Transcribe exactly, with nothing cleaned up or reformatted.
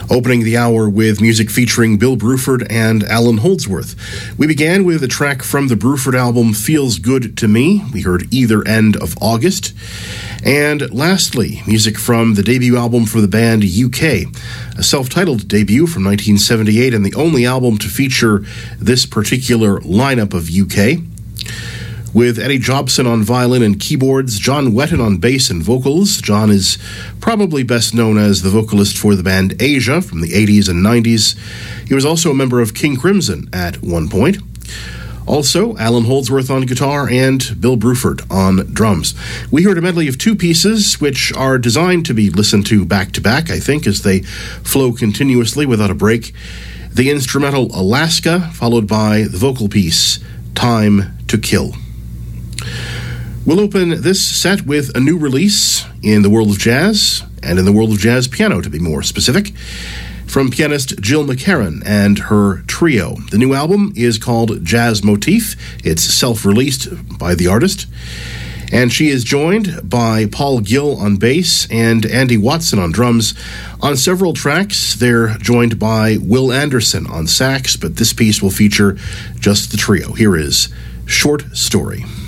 Opening the hour with music featuring Bill Bruford and Allan Holdsworth. We began with a track from the Bruford album, Feels Good to Me. We heard Either End of August. And lastly, music from the debut album for the band U K, a self-titled debut from nineteen seventy-eight and the only album to feature this particular lineup of U K. With Eddie Jobson on violin and keyboards, John Wetton on bass and vocals. John is probably best known as the vocalist for the band Asia from the eighties and nineties. He was also a member of King Crimson at one point. Also, Allan Holdsworth on guitar and Bill Bruford on drums. We heard a medley of two pieces, which are designed to be listened to back-to-back, I think, as they flow continuously without a break. The instrumental Alaska, followed by the vocal piece, Time to Kill. We'll open this set with a new release in the world of jazz, and in the world of jazz piano, to be more specific, from pianist Jill McHerron and her trio. The new album is called Jazz Motif. It's self-released by the artist, and she is joined by Paul Gill on bass and Andy Watson on drums. On several tracks, they're joined by Will Anderson on sax, but this piece will feature just the trio. Here is Short Story.